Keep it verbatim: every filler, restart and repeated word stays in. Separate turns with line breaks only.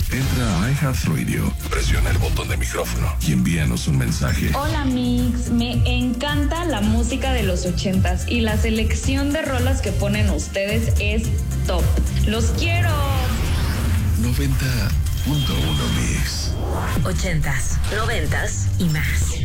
Entra a iHeartRadio, presiona el botón de micrófono y envíanos un mensaje.
Hola Mix, me encanta la música de los ochentas y la selección de rolas que ponen ustedes es top. ¡Los quiero!
noventa punto uno Mix.
Ochentas, noventas y más.